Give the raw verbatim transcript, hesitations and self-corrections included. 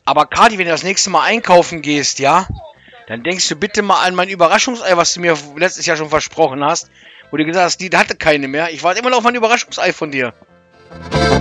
Aber Kati, wenn du das nächste Mal einkaufen gehst, ja, dann denkst du bitte mal an mein Überraschungsei, was du mir letztes Jahr schon versprochen hast. Wo du gesagt hast, die hatte keine mehr. Ich warte immer noch auf mein Überraschungsei von dir.